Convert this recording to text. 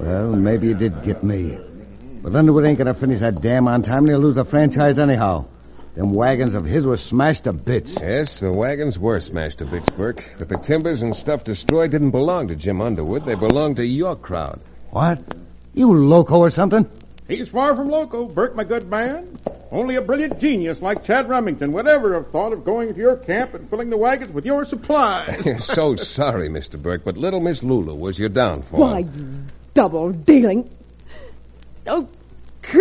Well, maybe you did get me. But Underwood ain't gonna finish that dam on time, and he'll lose the franchise anyhow. Them wagons of his were smashed to bits. Yes, the wagons were smashed to bits, Burke. But the timbers and stuff destroyed didn't belong to Jim Underwood. They belonged to your crowd. What? You loco or something? He's far from loco, Burke, my good man. Only a brilliant genius like Chad Remington would ever have thought of going to your camp and filling the wagons with your supplies. So sorry, Mr. Burke, but little Miss Lulu was your downfall. Why, you double-dealing... Oh,